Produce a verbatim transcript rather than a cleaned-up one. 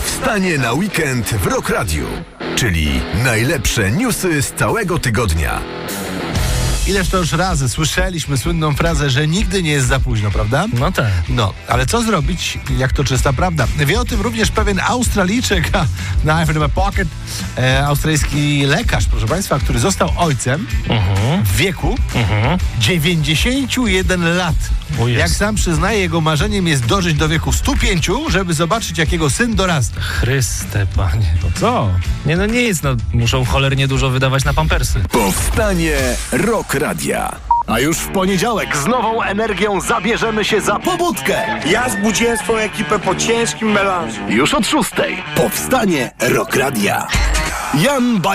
Powstanie na weekend w Rock Radiu, czyli najlepsze newsy z całego tygodnia. Ileż to już razy słyszeliśmy słynną frazę, że nigdy nie jest za późno, prawda? No tak. No, ale co zrobić, jak to czysta prawda? Wie o tym również pewien Australijczyk na I've in my pocket, e, australijski lekarz, proszę Państwa, który został ojcem Mhm. w wieku Mhm. dziewięćdziesięciu jeden lat. O Jezu. Jak sam przyznaje, jego marzeniem jest dożyć do wieku stu pięciu, żeby zobaczyć, jak jego syn dorasta. Chryste, panie. To co? Nie, no nie jest, no muszą cholernie dużo wydawać na pampersy. Powstanie Rock Radia. A już w poniedziałek z nową energią zabierzemy się za pobudkę. Ja zbudziłem swoją ekipę po ciężkim melanżu. Już od szóstej. Powstanie Rock Radia. Jan Baj